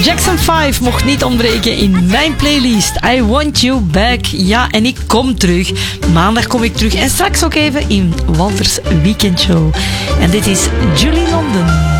Jackson 5 mocht niet ontbreken in mijn playlist. I Want You Back. Ja, en ik kom terug. Maandag kom ik terug. En straks ook even in Walters Weekendshow. En dit is Julie London.